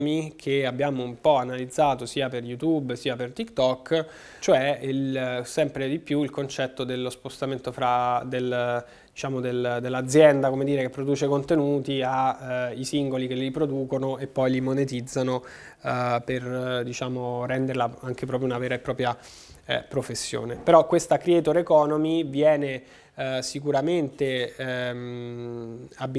che abbiamo un po' analizzato sia per YouTube sia per TikTok, cioè sempre di più il concetto dello spostamento dell'azienda, come dire, che produce contenuti ai singoli che li producono e poi li monetizzano per diciamo, renderla anche proprio una vera e propria professione. Però questa creator economy viene sicuramente abbinata